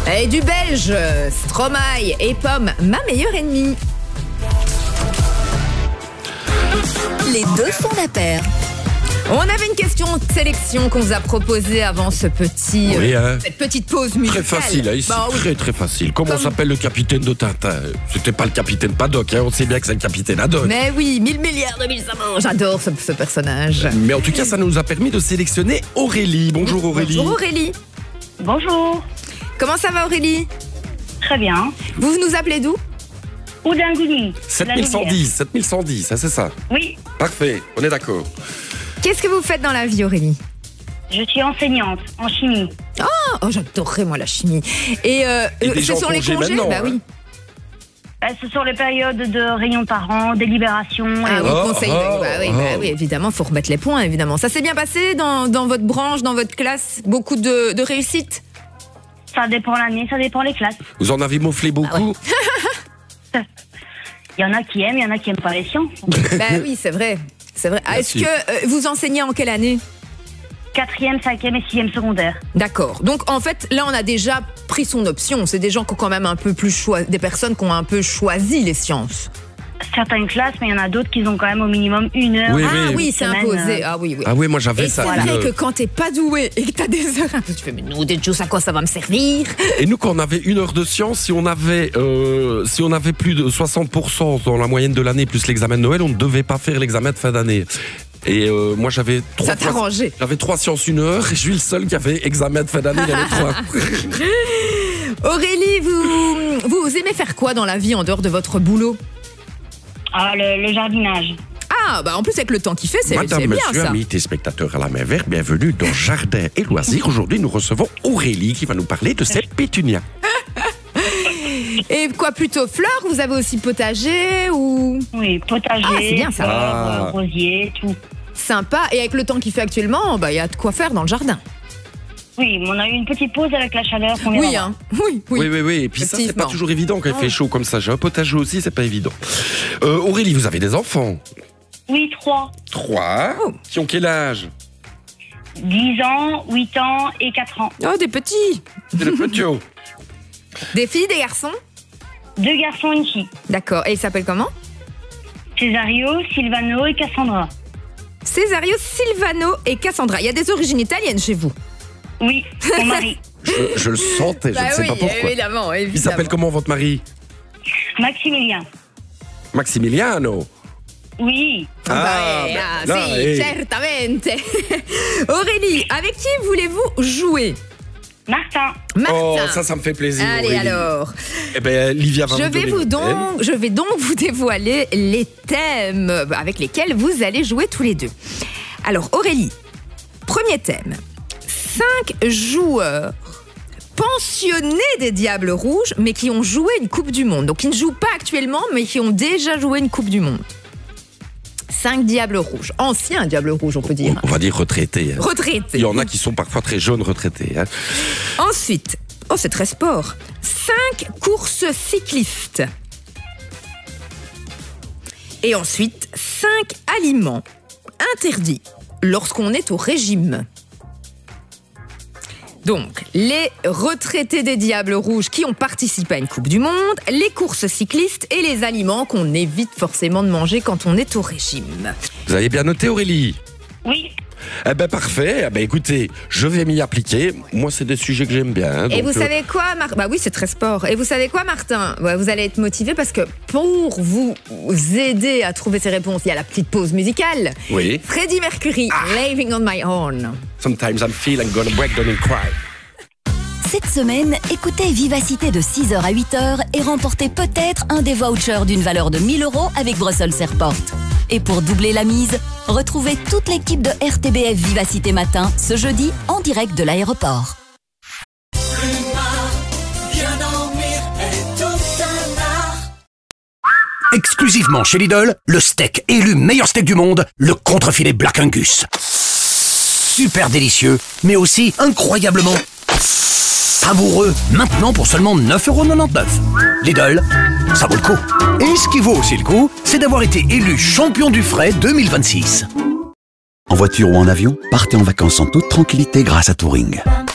Et du belge, Stromae et Pomme, ma meilleure ennemie. Les deux font la paire. On avait une question de sélection qu'on vous a proposée avant cette petite pause musicale. Très facile, hein, très facile. Comment s'appelle le capitaine de Tintin? C'était pas le capitaine Paddock, hein, on sait bien que c'est le capitaine Haddock. Mais oui, 1000 milliards de mille amants, j'adore ce personnage. Mais en tout cas, ça nous a permis de sélectionner Aurélie. Bonjour Aurélie. Bonjour Aurélie. Bonjour. Comment ça va Aurélie? Très bien. Vous nous appelez d'où? Oudingouni. 7110, hein, c'est ça? Oui. Parfait, on est d'accord. Qu'est-ce que vous faites dans la vie Aurélie? Je suis enseignante en chimie. Oh, j'adorerais moi la chimie. Et déjà ce sont les congés maintenant, bah oui. Ce sont les périodes de réunion par an, délibération. Ah oui, conseil. Bah oui, évidemment, faut remettre les points, évidemment. Ça s'est bien passé dans votre branche, dans votre classe? Beaucoup de réussite? Ça dépend l'année, ça dépend les classes. Vous en avez mouflé beaucoup? Il y en a qui aiment, il y en a qui n'aiment pas les sciences. Bah oui, c'est vrai. C'est vrai. Est-ce que vous enseignez en quelle année? 4e, 5e et 6e secondaire. D'accord. Donc en fait, là, on a déjà pris son option. C'est des gens qui ont quand même un peu plus des personnes qui ont un peu choisi les sciences. Certaines classes, mais il y en a d'autres qui ont quand même au minimum 1 heure. Oui, c'est imposé. Ah oui. Ah oui, moi j'avais et ça. C'est vrai que quand t'es pas doué et que t'as des heures, tu fais mais nous des choses à quoi ça va me servir? Et nous, quand on avait 1 heure de sciences, si on avait plus de 60% dans la moyenne de l'année plus l'examen de Noël, on ne devait pas faire l'examen de fin d'année. Et moi j'avais 3 sciences 1 heure et je suis le seul qui avait examen de fin d'année, il y en avait 3. Aurélie, vous aimez faire quoi dans la vie en dehors de votre boulot? Le jardinage. Ah, bah en plus avec le temps qu'il fait, c'est bien ça. Madame, monsieur, amis téléspectateurs à la main verte, bienvenue dans Jardin et Loisirs. Aujourd'hui, nous recevons Aurélie qui va nous parler de ses pétunias. Et quoi, plutôt fleurs? Vous avez aussi potager ou? Oui, potager, c'est bien ça. Rosier, tout. Sympa. Et avec le temps qu'il fait actuellement, bah il y a de quoi faire dans le jardin. Oui, mais on a eu une petite pause avec la chaleur qu'on vient d'avoir. Oui. Et puis ça, c'est pas toujours évident quand il fait chaud comme ça. J'ai un potager aussi, c'est pas évident. Aurélie, vous avez des enfants? Oui, 3. 3 Qui ont quel âge? 10 ans, 8 ans et 4 ans. Oh, des petits. C'est le petit. Des filles, des garçons? 2 garçons et une fille. D'accord. Et ils s'appellent comment? Césario, Silvano et Cassandra. Césario, Silvano et Cassandra. Il y a des origines italiennes chez vous? Oui, mon mari. Je le sentais, je ne sais pas pourquoi. Évidemment. Il s'appelle comment votre mari? Maximilien. Maximiliano. Oui. Certamente. Aurélie, avec qui voulez-vous jouer? Martin. Oh, ça me fait plaisir. Allez Aurélie. Alors. Eh ben, Livia va Je vais donc vous dévoiler les thèmes avec lesquels vous allez jouer tous les deux. Alors Aurélie, premier thème. 5 joueurs pensionnés des Diables Rouges, mais qui ont joué une Coupe du Monde. Donc, qui ne jouent pas actuellement, mais qui ont déjà joué une Coupe du Monde. 5 Diables Rouges. Anciens Diables Rouges, on peut dire. On va dire retraités. Hein. Retraités. Il y en a qui sont parfois très jeunes retraités. Hein. Ensuite, c'est très sport. 5 courses cyclistes. Et ensuite, 5 aliments interdits lorsqu'on est au régime. Donc, les retraités des Diables Rouges qui ont participé à une Coupe du Monde, les courses cyclistes et les aliments qu'on évite forcément de manger quand on est au régime. Vous avez bien noté, Aurélie? Oui. Eh ben parfait. Eh ben écoutez, je vais m'y appliquer. Moi, c'est des sujets que j'aime bien. Hein, et vous savez quoi, Bah oui, c'est très sport. Et vous savez quoi, Martin? Vous allez être motivé parce que pour vous aider à trouver ces réponses, il y a la petite pause musicale. Oui. Freddie Mercury, Living on My Own. Sometimes I feel I'm gonna break down and cry. Cette semaine, écoutez Vivacité de 6h à 8h et remportez peut-être un des vouchers d'une valeur de 1 000 € avec Brussels Airport. Et pour doubler la mise, retrouvez toute l'équipe de RTBF Vivacité Matin ce jeudi en direct de l'aéroport. Exclusivement chez Lidl, le steak élu meilleur steak du monde, le contrefilet Black Angus. Super délicieux, mais aussi incroyablement savoureux. Maintenant pour seulement 9,99 €. Lidl, ça vaut le coup. Et ce qui vaut aussi le coup, c'est d'avoir été élu champion du frais 2026. En voiture ou en avion, partez en vacances en toute tranquillité grâce à Touring.